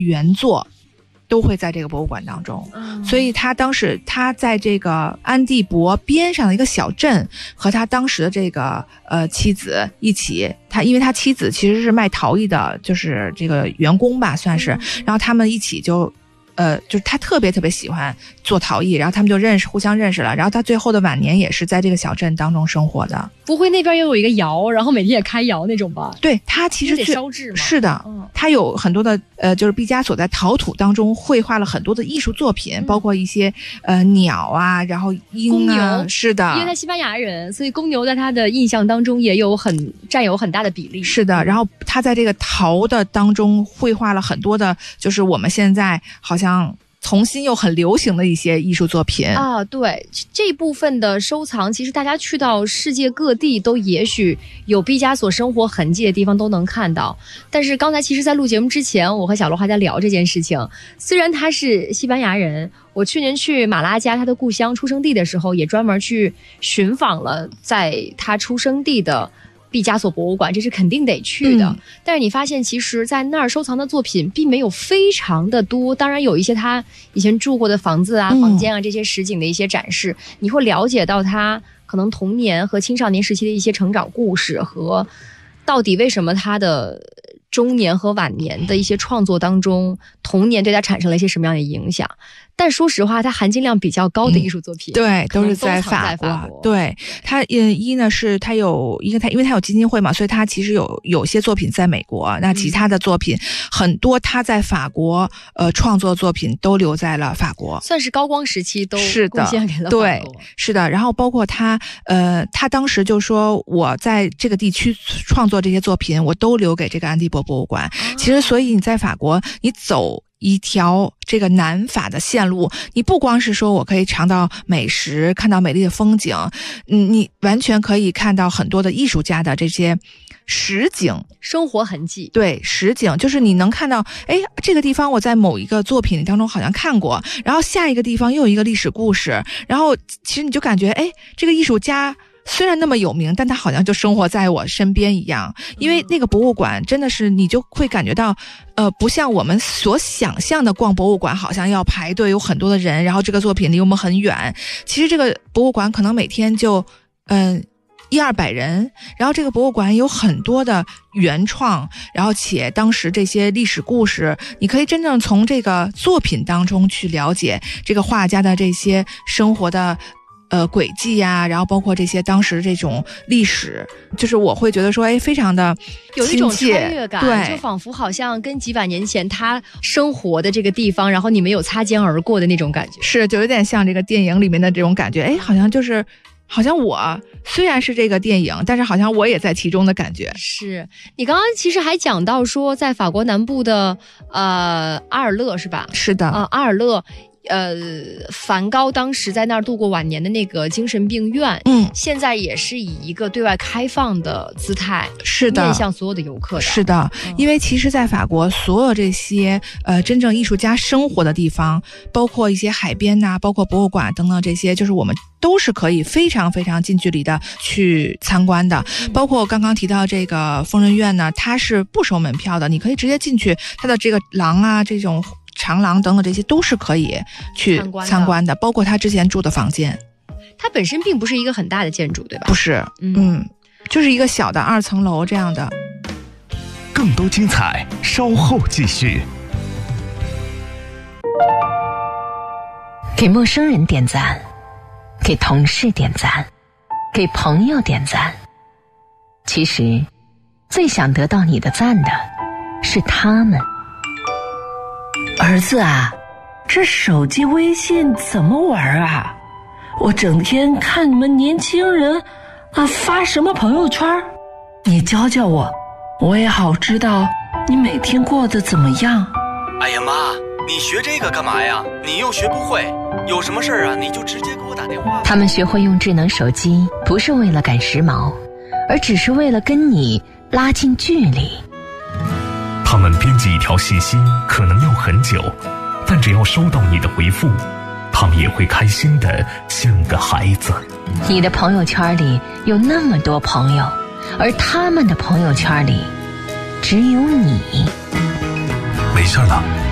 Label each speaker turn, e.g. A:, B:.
A: 原作都会在这个博物馆当中，所以他当时他在这个安蒂博边上的一个小镇，和他当时的这个妻子一起，因为他妻子其实是卖陶艺的，就是这个员工吧算是，然后他们一起就是他特别喜欢做陶艺，然后他们就互相认识了，然后他最后的晚年也是在这个小镇当中生活的。
B: 不会那边又有一个窑，然后每天也开窑那种吧？对，
A: 他其实
B: 得烧制嘛。
A: 是的，他有很多的就是毕加索在陶土当中绘画了很多的艺术作品，包括一些鸟啊，然后鹰啊，
B: 公牛。
A: 是的，
B: 因为他西班牙人，所以公牛在他的印象当中也占有很大的比例。
A: 是的，然后他在这个陶的当中绘画了很多的，就是我们现在好像重新又很流行的一些艺术作品
B: 啊。对，这部分的收藏其实大家去到世界各地都也许有毕加索生活痕迹的地方都能看到。但是刚才其实在录节目之前，我和小罗还在聊这件事情。虽然他是西班牙人，我去年去马拉加他的故乡出生地的时候，也专门去寻访了在他出生地的毕加索博物馆，这是肯定得去的。但是你发现其实在那儿收藏的作品并没有非常的多，当然有一些他以前住过的房子啊、房间啊，这些实景的一些展示，你会了解到他可能童年和青少年时期的一些成长故事，和到底为什么他的中年和晚年的一些创作当中，童年对他产生了一些什么样的影响。但说实话，它含金量比较高的艺术作品，
A: 对，都是在法国。对，它一呢是它有一个因为它有基金会嘛，所以它其实有些作品在美国，那其他的作品很多它在法国创作作品都留在了法国，
B: 算是高光时期都贡献给了法国。
A: 对，是的。然后包括他当时就说我在这个地区创作这些作品，我都留给这个安蒂博博物馆。其实所以你在法国，你走一条这个南法的线路，你不光是说我可以尝到美食，看到美丽的风景，你完全可以看到很多的艺术家的这些实景
B: 生活痕迹。
A: 对，实景就是你能看到，这个地方我在某一个作品当中好像看过，然后下一个地方又有一个历史故事，然后其实你就感觉这个艺术家虽然那么有名，但他好像就生活在我身边一样。因为那个博物馆真的是你就会感觉到不像我们所想象的逛博物馆好像要排队有很多的人，然后这个作品离我们很远。其实这个博物馆可能每天就100-200人，然后这个博物馆有很多的原创，然后且当时这些历史故事，你可以真正从这个作品当中去了解这个画家的这些生活的轨迹呀，然后包括这些当时这种历史，就是我会觉得说非常的
B: 有一种穿越感，
A: 对，
B: 就仿佛好像跟几百年前他生活的这个地方，然后你没有擦肩而过的那种感觉。
A: 是，就有点像这个电影里面的这种感觉，好像我虽然是这个电影，但是好像我也在其中的感觉。
B: 是，你刚刚其实还讲到说在法国南部的阿尔勒是吧？
A: 是的，
B: 阿尔勒梵高当时在那儿度过晚年的那个精神病院，现在也是以一个对外开放的姿态，
A: 是的，
B: 面向所有的游客的。
A: 是的，因为其实在法国所有这些真正艺术家生活的地方，包括一些海边呐，包括博物馆等等这些，就是我们都是可以非常非常近距离的去参观的。包括刚刚提到这个疯人院呢，它是不收门票的，你可以直接进去，它的这个廊啊，这种长廊等等这些都是可以去参观的，包括他之前住的房间。
B: 它本身并不是一个很大的建筑，对吧？
A: 不是，就是一个小的2层楼这样的。
C: 更多精彩稍后继续。
D: 给陌生人点赞，给同事点赞，给朋友点赞。其实最想得到你的赞的是他们。
E: 儿子啊，这手机微信怎么玩啊？我整天看你们年轻人发什么朋友圈，你教教我，我也好知道你每天过得怎么样。
F: 哎呀妈，你学这个干嘛呀？你又学不会，有什么事啊你就直接给我打电话。
D: 他们学会用智能手机，不是为了赶时髦，而只是为了跟你拉近距离。
C: 他们编辑一条信息可能要很久，但只要收到你的回复，他们也会开心的像个孩子。
D: 你的朋友圈里有那么多朋友，而他们的朋友圈里只有你。
C: 没事了，